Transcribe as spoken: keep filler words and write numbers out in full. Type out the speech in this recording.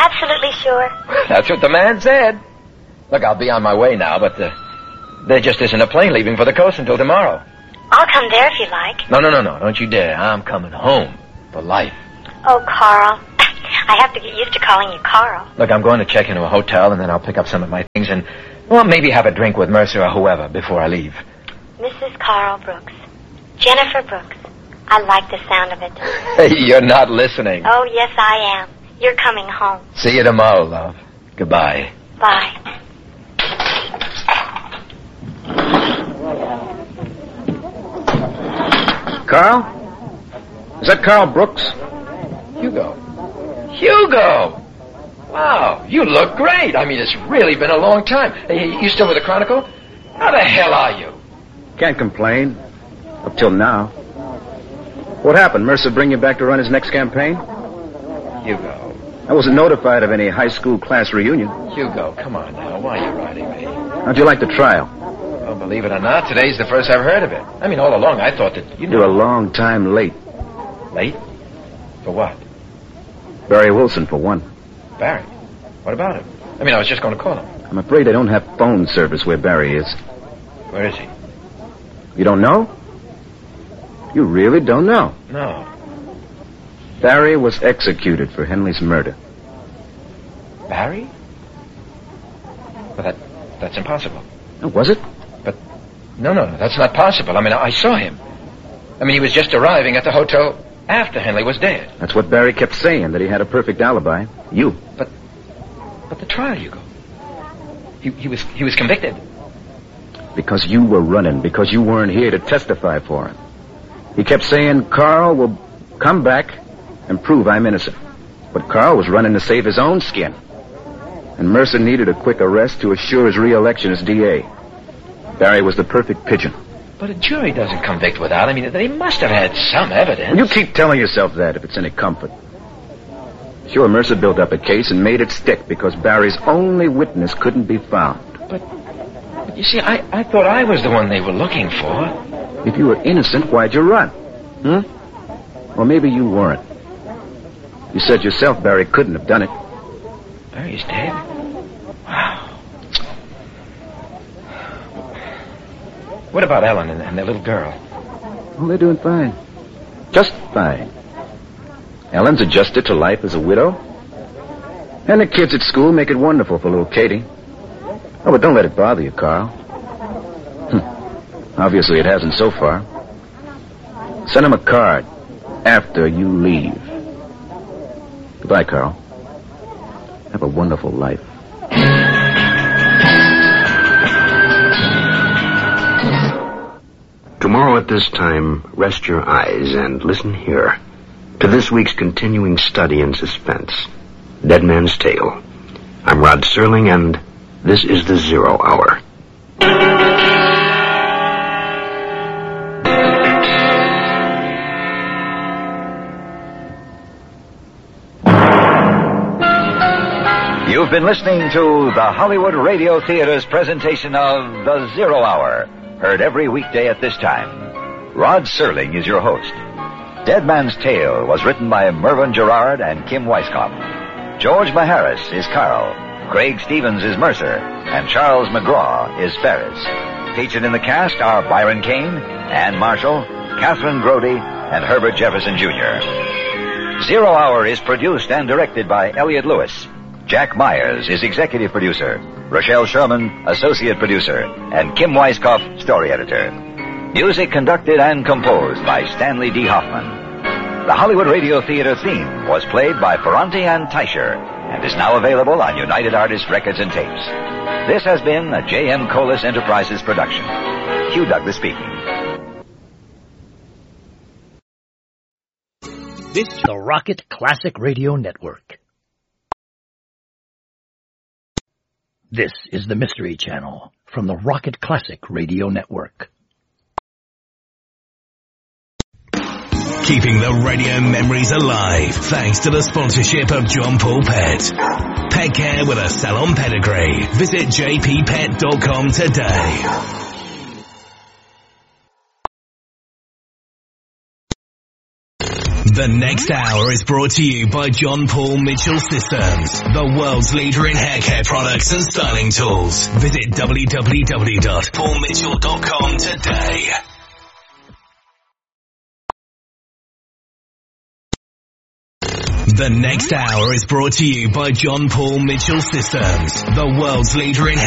absolutely sure? That's what the man said. Look, I'll be on my way now, but uh, there just isn't a plane leaving for the coast until tomorrow. I'll come there if you like. No, no, no, no. Don't you dare. I'm coming home for life. Oh, Carl. I have to get used to calling you Carl. Look, I'm going to check into a hotel, and then I'll pick up some of my things and, well, maybe have a drink with Mercer or whoever before I leave. Missus Carl Brooks. Jennifer Brooks. I like the sound of it. Hey, you're not listening. Oh, yes, I am. You're coming home. See you tomorrow, love. Goodbye. Bye. Carl? Is that Carl Brooks? Hugo. Hugo! Wow, you look great. I mean, it's really been a long time. Hey, you still with the Chronicle? How the hell are you? Can't complain. Up till now. What happened? Mercer bring you back to run his next campaign? Hugo. I wasn't notified of any high school class reunion. Hugo, come on now. Why are you writing me? How'd you like the trial? Well, believe it or not, today's the first I've heard of it. I mean, all along I thought that you know... You're a long time late. Late? For what? Barry Wilson, for one. Barry? What about him? I mean, I was just going to call him. I'm afraid they don't have phone service where Barry is. Where is he? You don't know? You really don't know? No. Barry was executed for Henley's murder. Barry? Well, that, that's impossible. Oh, was it? But, no, no, no, that's not possible. I mean, I saw him. I mean, he was just arriving at the hotel after Henley was dead. That's what Barry kept saying, that he had a perfect alibi. You. But, but the trial, Hugo. He, he was, he was convicted. Because you were running, because you weren't here to testify for him. He kept saying Carl will come back and prove I'm innocent. But Carl was running to save his own skin. And Mercer needed a quick arrest to assure his re-election as D A. Barry was the perfect pigeon. But a jury doesn't convict without. I mean, they must have had some evidence. Well, you keep telling yourself that if it's any comfort. Sure, Mercer built up a case and made it stick because Barry's only witness couldn't be found. But, but you see, I, I thought I was the one they were looking for. If you were innocent, why'd you run? Hmm? Well, maybe you weren't. You said yourself Barry couldn't have done it. Barry's dead? Wow. What about Ellen and, and the little girl? Oh, they're doing fine. Just fine. Ellen's adjusted to life as a widow. And the kids at school make it wonderful for little Katie. Oh, but don't let it bother you, Carl. Hm. Obviously, it hasn't so far. Send him a card after you leave. Goodbye, Carl. Have a wonderful life. Tomorrow at this time, rest your eyes and listen here to this week's continuing study in suspense, Dead Man's Tale. I'm Rod Serling, and this is the Zero Hour. You've been listening to the Hollywood Radio Theater's presentation of The Zero Hour, heard every weekday at this time. Rod Serling is your host. Dead Man's Tale was written by Mervyn Gerard and Kim Weisskopf. George Maharis is Carl, Craig Stevens is Mercer, and Charles McGraw is Ferris. Featured in the cast are Byron Kane, Ann Marshall, Catherine Grody, and Herbert Jefferson Junior Zero Hour is produced and directed by Elliot Lewis. Jack Myers is executive producer, Rochelle Sherman, associate producer, and Kim Weisskopf, story editor. Music conducted and composed by Stanley D. Hoffman. The Hollywood Radio Theater theme was played by Ferranti and Teicher and is now available on United Artists Records and Tapes. This has been a J M. Colas Enterprises production. Hugh Douglas speaking. This is the Rocket Classic Radio Network. This is the Mystery Channel from the Rocket Classic Radio Network. Keeping the radio memories alive thanks to the sponsorship of John Paul Pet. Pet care with a salon pedigree. Visit j p pet dot com today. The next hour is brought to you by John Paul Mitchell Systems, the world's leader in hair care products and styling tools. Visit w w w dot paul mitchell dot com today. The next hour is brought to you by John Paul Mitchell Systems, the world's leader in